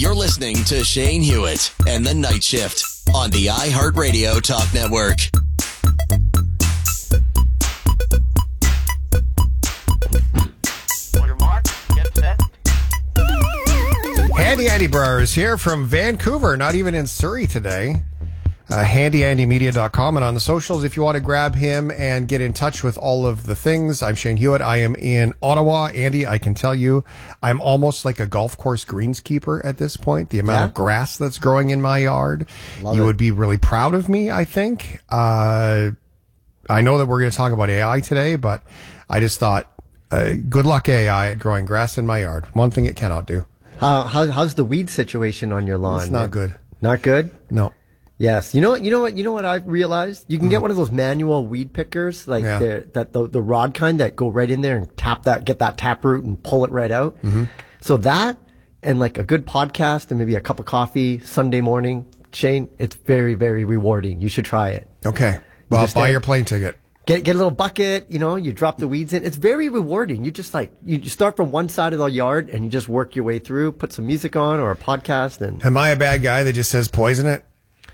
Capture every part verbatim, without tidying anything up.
You're listening to Shane Hewitt and the Night Shift on the iHeartRadio Talk Network. Handy Andy Brower is here from Vancouver, not even in Surrey today. Uh, handy andy media dot com and on the socials if you want to grab him and get in touch with all of the things. I'm Shane Hewitt. I am in Ottawa. Andy, I can tell you I'm almost like a golf course greenskeeper at this point. The amount Yeah? of grass that's growing in my yard. Love you it. would be really proud of me, I think. Uh, I know that we're going to talk about A I today, but I just thought, uh, good luck A I at growing grass in my yard. One thing it cannot do. How, how how's the weed situation on your lawn? It's not good. Not good? No. Yes. You know what? You know what? You know what I've realized? You can get one of those manual weed pickers, like Yeah. the, that the the rod kind that go right in there and tap that, get that tap root and pull it right out. Mm-hmm. So that and like a good podcast and maybe a cup of coffee Sunday morning, Shane, it's very very rewarding. You should try it. Okay. Well, just buy get- your plane ticket. Get get a little bucket, you know, you drop the weeds in. It's very rewarding. You just like you just start from one side of the yard and you just work your way through, put some music on or a podcast, and Am I a bad guy that just says poison it?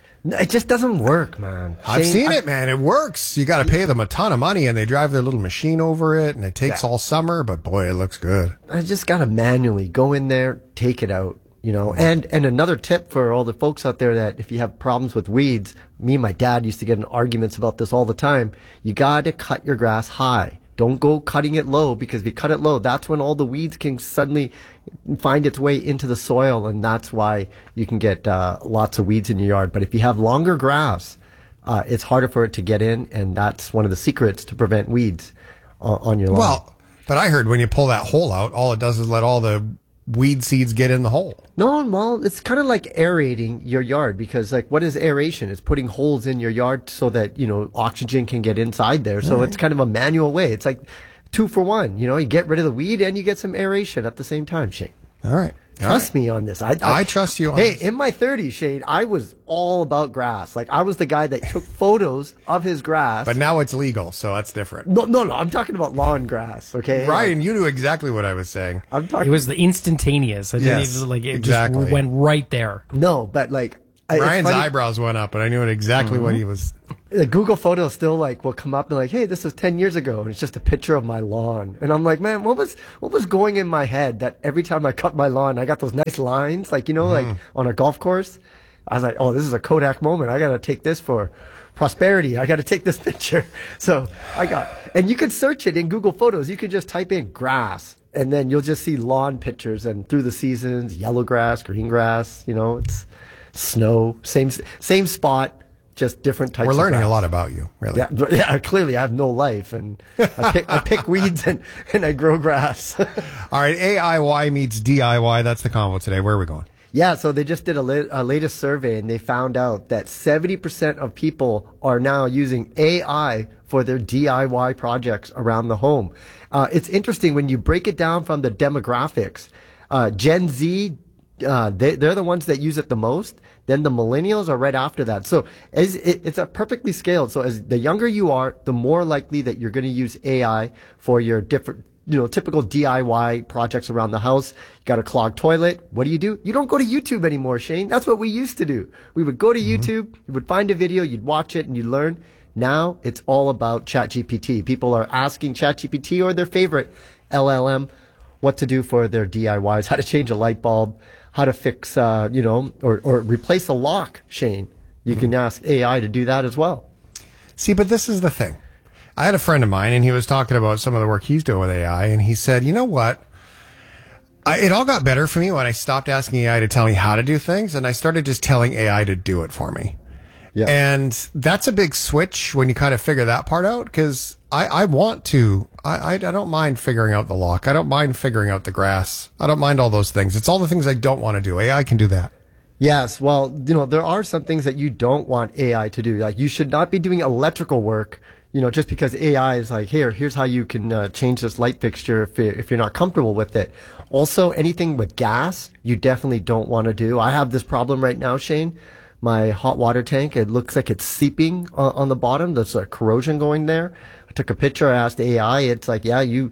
it just doesn't work, man. I've Shane, seen I- it, man. It works. You got to pay them a ton of money, and they drive their little machine over it, and it takes Yeah. all summer. But boy, it looks good. I just gotta manually go in there, take it out, you know. And and another tip for all the folks out there that if you have problems with weeds, me and my dad used to get in arguments about this all the time. You gotta cut your grass high. Don't go cutting it low, because if you cut it low, that's when all the weeds can suddenly find its way into the soil, and that's why you can get uh, lots of weeds in your yard. But if you have longer grass, uh, it's harder for it to get in, and that's one of the secrets to prevent weeds on, on your lawn. Well, but I heard when you pull that hole out, all it does is let all the weed seeds get in the hole. No, well, it's kind of like aerating your yard, because like what is aeration? It's putting holes in your yard so that, you know, oxygen can get inside there. So it's kind of a manual way. It's like two for one. You know, you get rid of the weed and you get some aeration at the same time, Shane. All right. All Trust right. me on this. I, I trust you on Hey, this. in my thirties, Shane, I was all about grass. Like I was the guy that took photos of his grass. But now it's legal, so that's different. no, no, no. I'm talking about lawn grass. Okay, Ryan, you knew exactly what I was saying. I'm It talking. was the instantaneous. I didn't Yes, even, like it exactly. just went right there. No, but like I- it's Ryan's funny- eyebrows went up, and I knew exactly what he was. the Google photo still like will come up and like, hey, this was ten years ago, and it's just a picture of my lawn. And I'm like, man, what was what was going in my head that every time I cut my lawn, I got those nice lines, like you know, like on a golf course. I was like, oh, this is a Kodak moment. I got to take this for prosperity. I got to take this picture. So I got, and you could search it in Google Photos. You could just type in grass, and then you'll just see lawn pictures and through the seasons, yellow grass, green grass. You know, it's snow, same same spot. Just different types We're of learning grass. a lot about you, really. Yeah, but- yeah, clearly I have no life, and I pick, I pick weeds and, and I grow grass. All right, A I Y meets D I Y. That's the combo today. Where are we going? Yeah, so they just did a, la- a latest survey, and they found out that seventy percent of people are now using A I for their D I Y projects around the home. Uh, it's interesting when you break it down from the demographics. Uh, Gen Z, uh, they, they're the ones that use it the most. Then the millennials are right after that. So as it, it's a perfectly scaled. So as the younger you are, the more likely that you're going to use A I for your different, you know, typical D I Y projects around the house. You got a clogged toilet. What do you do? You don't go to YouTube anymore, Shane. That's what we used to do. We would go to YouTube, you would find a video, you'd watch it, and you'd learn. Now it's all about ChatGPT. People are asking ChatGPT or their favorite L L M what to do for their D I Ys, how to change a light bulb, how to fix, uh, you know, or, or replace a lock, Shane. You can ask A I to do that as well. See, but this is the thing. I had a friend of mine, and he was talking about some of the work he's doing with A I, and he said, you know what? I, it all got better for me when I stopped asking A I to tell me how to do things, and I started just telling A I to do it for me. Yeah. And that's a big switch when you kind of figure that part out, because I, I want to, I, I, I don't mind figuring out the lock. I don't mind figuring out the grass. I don't mind all those things. It's all the things I don't want to do. A I can do that. Yes, well, you know, there are some things that you don't want A I to do. Like, you should not be doing electrical work, you know, just because A I is like, here, here's how you can uh, change this light fixture if, you- if you're not comfortable with it. Also, anything with gas, you definitely don't want to do. I have this problem right now, Shane. My hot water tank, it looks like it's seeping on, on the bottom. There's a corrosion going there. I took a picture. I asked A I. It's like, yeah, you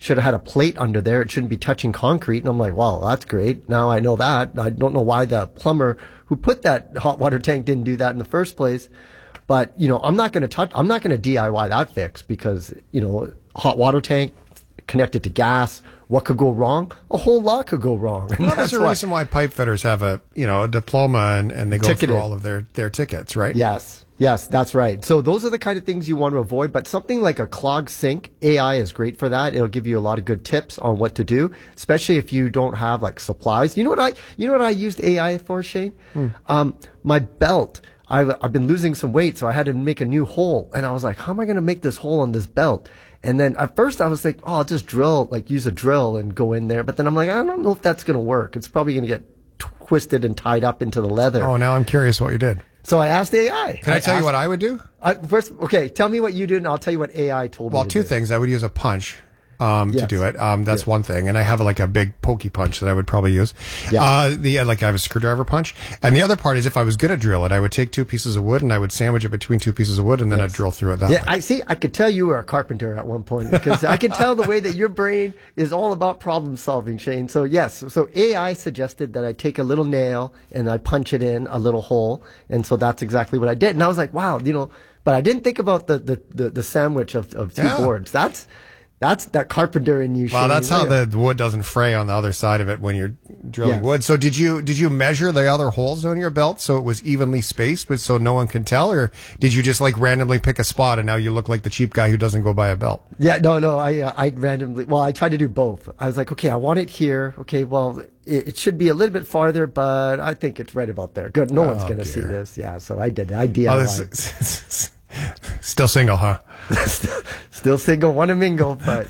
should have had a plate under there. It shouldn't be touching concrete. And I'm like, wow, that's great. Now I know that. I don't know why the plumber who put that hot water tank didn't do that in the first place. But, you know, I'm not going to touch, I'm not going to D I Y that fix because, you know, hot water tank connected to gas. What could go wrong? A whole lot could go wrong. And Well, there's a why- reason why pipe fitters have a, you know, a diploma and, and they go Ticketed. through all of their, their tickets, right? Yes. Yes, that's right. So those are the kind of things you want to avoid, but something like a clogged sink, A I is great for that. It'll give you a lot of good tips on what to do, especially if you don't have like supplies. You know what I, you know what I used A I for, Shane? Hmm. Um, my belt. I've, I've been losing some weight, so I had to make a new hole. And I was like, how am I going to make this hole on this belt? And then at first I was like, oh, I'll just drill, like use a drill and go in there. But then I'm like, I don't know if that's going to work. It's probably going to get twisted and tied up into the leather. Oh, now I'm curious what you did. So I asked A I. Can I, tell you asked- what I would do? I, first, okay, tell me what you did, and I'll tell you what A I told Well, me. to two do. things. I would use a punch um, to Yes. do it. Um, that's one thing. And I have like a big pokey punch that I would probably use. Yeah. Uh, the uh, like I have a screwdriver punch. And the other part is if I was going to drill it, I would take two pieces of wood and I would sandwich it between two pieces of wood and then I'd drill through it that Yeah, way. I see. I could tell you were a carpenter at one point because I can tell the way that your brain is all about problem solving, Shane. So yes, so A I suggested that I take a little nail and I punch it in a little hole, and so that's exactly what I did. And I was like, wow, you know, but I didn't think about the the the, the sandwich of, of two Yeah. boards. That's that's that carpenter in you. Well, Shane. that's how Yeah. the wood doesn't fray on the other side of it when you're drilling Yes. wood. So did you did you measure the other holes on your belt so it was evenly spaced, but so no one can tell, or did you just like randomly pick a spot and now you look like the cheap guy who doesn't go buy a belt? Yeah, no, no. I uh, I randomly. Well, I tried to do both. I was like, okay, I want it here. Okay, well, it, it should be a little bit farther, but I think it's right about there. Good. No one's Oh, gonna see dear. this. Yeah, so I did. it. I D I Oh, Y. this, still single, huh? Still single, want to mingle, but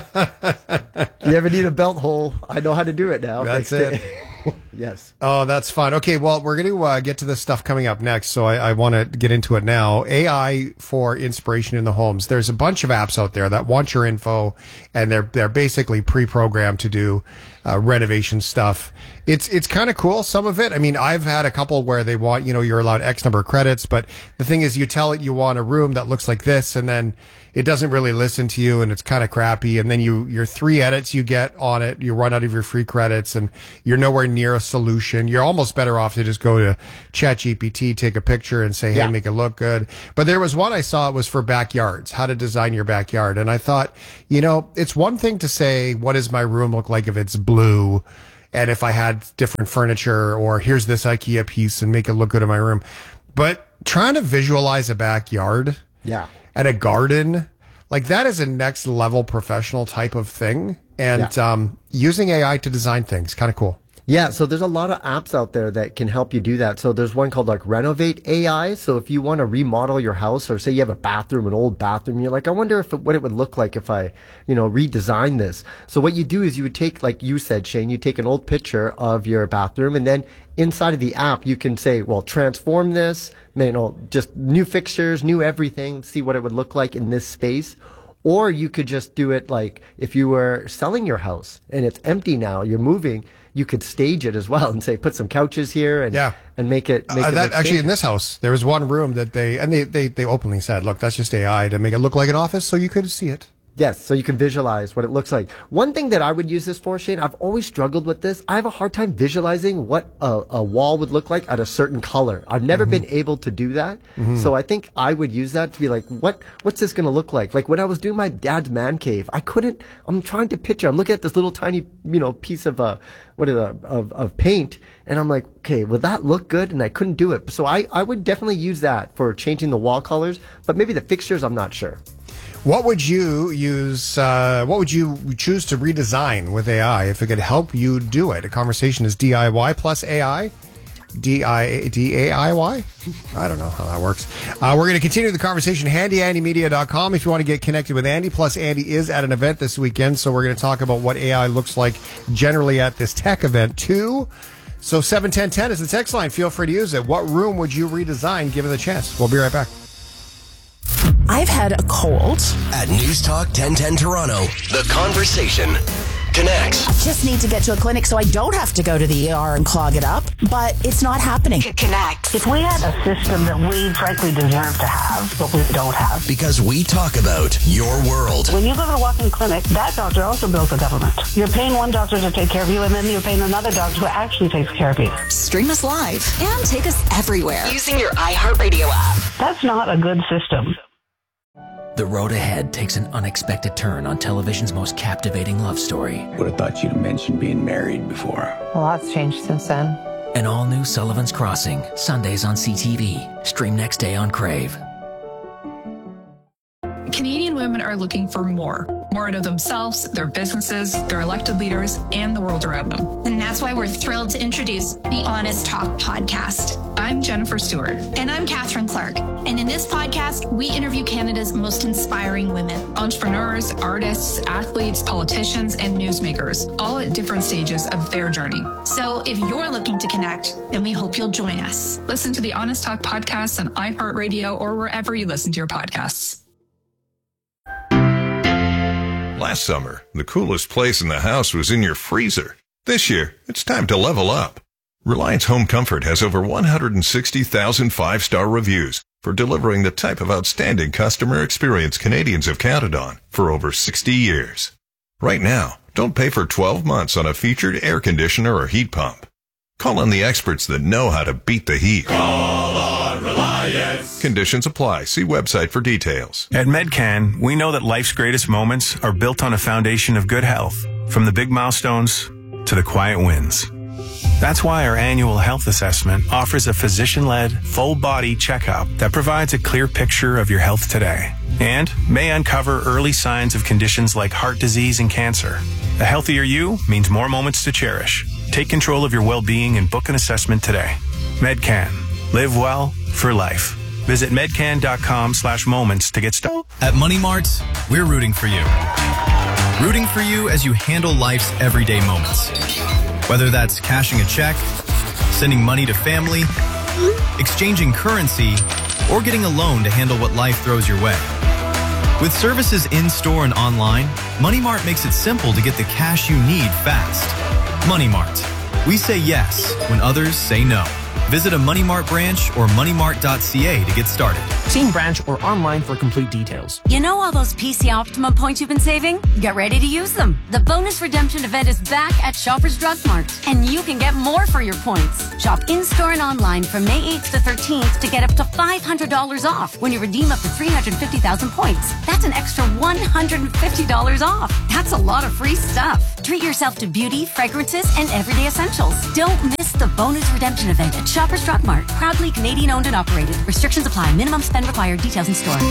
you ever need a belt hole? I know how to do it now. That's Thanks it. to- yes. Oh, that's fun. Okay, well, we're going to uh, get to this stuff coming up next, so I, I want to get into it now. A I for inspiration in the homes. There's a bunch of apps out there that want your info, and they're they're basically pre-programmed to do uh, renovation stuff. It's it's kind of cool. Some of it. I mean, I've had a couple where they want, you know, you're allowed X number of credits, but the thing is, you tell it you want a room that looks like this, and then it doesn't really listen to you, and it's kind of crappy. And then you your three edits you get on it, you run out of your free credits, and you're nowhere near a solution. You're almost better off to just go to ChatGPT, take a picture, and say, "Hey, Yeah. make it look good." But there was one I saw. It was for backyards, how to design your backyard, and I thought, you know, it's one thing to say, "What does my room look like if it's blue?" And if I had different furniture, or here's this IKEA piece and make it look good in my room. But trying to visualize a backyard Yeah. and a garden, like that is a next level professional type of thing. And um, using A I to design things, kind of cool. Yeah, so there's a lot of apps out there that can help you do that. So there's one called like Renovate A I. So if you want to remodel your house, or say you have a bathroom, an old bathroom, you're like, I wonder if it, what it would look like if I, you know, redesign this. So what you do is you would take, like you said, Shane, you take an old picture of your bathroom, and then inside of the app, you can say, well, transform this, you know, just new fixtures, new everything, see what it would look like in this space. Or you could just do it like if you were selling your house and it's empty now, you're moving, you could stage it as well and say, put some couches here and Yeah. and make it make Uh, it that look actually staged. in this house, there was one room that they and they, they they openly said, "Look, that's just A I to make it look like an office, so you could see it." Yes, so you can visualize what it looks like. One thing that I would use this for, Shane, I've always struggled with this. I have a hard time visualizing what a, a wall would look like at a certain color. I've never been able to do that. So I think I would use that to be like, what what's this going to look like? Like when I was doing my dad's man cave, I couldn't, I'm trying to picture, I'm looking at this little tiny, you know, piece of, uh, what is it, of, of paint. And I'm like, okay, will that look good? And I couldn't do it. So I, I would definitely use that for changing the wall colors, but maybe the fixtures, I'm not sure. What would you use? Uh, what would you choose to redesign with A I if it could help you do it? A conversation is D I Y plus A I. D I D A I Y? I don't know how that works. Uh, we're going to continue the conversation. handy andy media dot com if you want to get connected with Andy. Plus, Andy is at an event this weekend, so we're going to talk about what A I looks like generally at this tech event, too. So seven ten ten is the text line. Feel free to use it. What room would you redesign given the chance? We'll be right back. I've had a cold. At News Talk ten ten Toronto, The Conversation. Connect. I just need to get to a clinic so I don't have to go to the E R and clog it up, but it's not happening. Connect. If we had a system that we frankly deserve to have, but we don't have. Because we talk about your world. When you go to a walk-in clinic, that doctor also bills the government. You're paying one doctor to take care of you, and then you're paying another doctor who actually takes care of you. Stream us live and take us everywhere using your iHeartRadio app. That's not a good system. The road ahead takes an unexpected turn on television's most captivating love story. Would have thought you'd have mentioned being married before. A lot's changed since then. An all-new Sullivan's Crossing, Sundays on C T V. Stream next day on Crave. Canadian women are looking for more. More out of themselves, their businesses, their elected leaders, and the world around them. And that's why we're thrilled to introduce the Honest Talk podcast. I'm Jennifer Stewart. And I'm Catherine Clark. And in this podcast, we interview Canada's most inspiring women. Entrepreneurs, artists, athletes, politicians, and newsmakers, all at different stages of their journey. So if you're looking to connect, then we hope you'll join us. Listen to the Honest Talk podcast on iHeartRadio or wherever you listen to your podcasts. Last summer, the coolest place in the house was in your freezer. This year, it's time to level up. Reliance Home Comfort has over one hundred sixty thousand five-star reviews for delivering the type of outstanding customer experience Canadians have counted on for over sixty years. Right now, don't pay for twelve months on a featured air conditioner or heat pump. Call on the experts that know how to beat the heat. Call on Reliance. Conditions apply. See website for details. At MedCan, we know that life's greatest moments are built on a foundation of good health, from the big milestones to the quiet wins. That's why our annual health assessment offers a physician-led, full-body checkup that provides a clear picture of your health today and may uncover early signs of conditions like heart disease and cancer. A healthier you means more moments to cherish. Take control of your well-being and book an assessment today. MedCan. Live well for life. Visit medcan.com slash moments to get started. At Money Mart, we're rooting for you. Rooting for you as you handle life's everyday moments. Whether that's cashing a check, sending money to family, exchanging currency, or getting a loan to handle what life throws your way. With services in-store and online, Money Mart makes it simple to get the cash you need fast. Money Mart. We say yes when others say no. Visit a Money Mart branch or money mart dot c a to get started. See branch or online for complete details. You know all those P C Optimum points you've been saving? Get ready to use them. The bonus redemption event is back at Shoppers Drug Mart, and you can get more for your points. Shop in-store and online from May eighth to thirteenth to get up to five hundred dollars off when you redeem up to three hundred fifty thousand points. That's an extra one hundred fifty dollars off. That's a lot of free stuff. Treat yourself to beauty, fragrances, and everyday essentials. Don't miss the bonus redemption event at Shoppers Drug Mart. Proudly Canadian owned and operated. Restrictions apply. Minimum spend required. Details in store.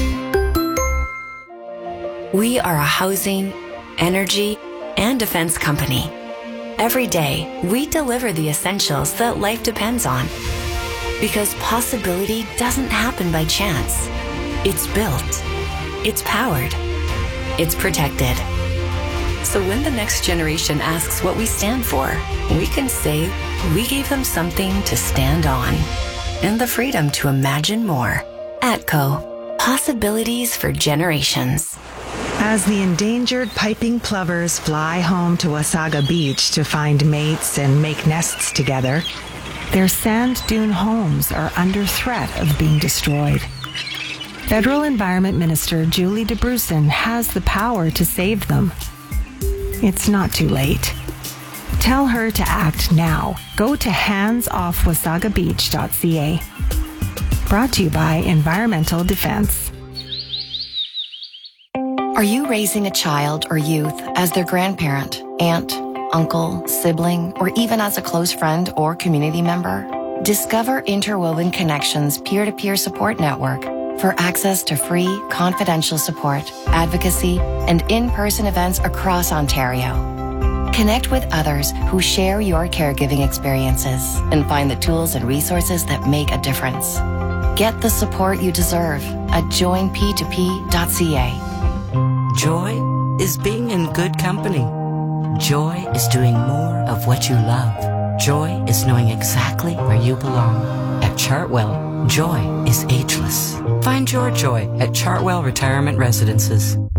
We are a housing, energy, and defense company. Every day, we deliver the essentials that life depends on. Because possibility doesn't happen by chance. It's built. It's powered. It's protected. So when the next generation asks what we stand for, we can say we gave them something to stand on and the freedom to imagine more. ATCO. Possibilities for generations. As the endangered piping plovers fly home to Wasaga Beach to find mates and make nests together, their sand dune homes are under threat of being destroyed. Federal Environment Minister Julie DeBrusen has the power to save them. It's not too late. Tell her to act now. Go to hands off wasaga beach dot c a. Brought to you by Environmental Defense. Are you raising a child or youth as their grandparent, aunt, uncle, sibling, or even as a close friend or community member? Discover Interwoven Connections peer-to-peer support network for access to free, confidential support, advocacy, and in-person events across Ontario. Connect with others who share your caregiving experiences and find the tools and resources that make a difference. Get the support you deserve at join p two p dot c a. Joy is being in good company. Joy is doing more of what you love. Joy is knowing exactly where you belong. At Chartwell, joy is ageless. Find your joy at Chartwell Retirement Residences.